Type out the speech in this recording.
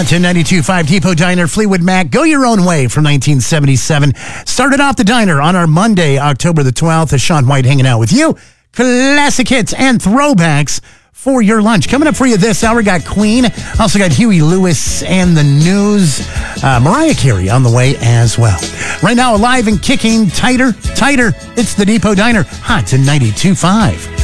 Hot to 92.5 Depot Diner, Fleetwood Mac, Go Your Own Way from 1977. Started off the diner on our Monday, October the 12th, as Sean White hanging out with you. Classic hits and throwbacks for your lunch. Coming up for you this hour, got Queen. Also got Huey Lewis and the News. Mariah Carey on the way as well. Right now, alive and kicking, tighter. It's the Depot Diner, Hot to 92.5.